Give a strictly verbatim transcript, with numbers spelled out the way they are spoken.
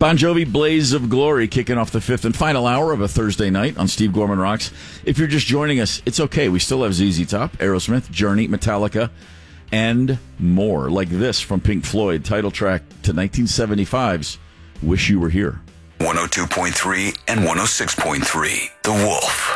Bon Jovi, Blaze of Glory, kicking off the fifth and final hour of a Thursday night on Steve Gorman Rocks. If you're just joining us, it's okay. We still have Z Z Top, Aerosmith, Journey, Metallica, and more. Like this from Pink Floyd, title track to nineteen seventy-five's Wish You Were Here. one oh two point three and one oh six point three, The Wolf.